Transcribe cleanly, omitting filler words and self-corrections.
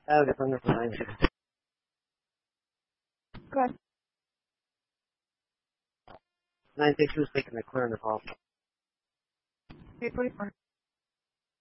Oh, that's wonderful. 960. Go ahead. 960 was taking the clear in the call. 844.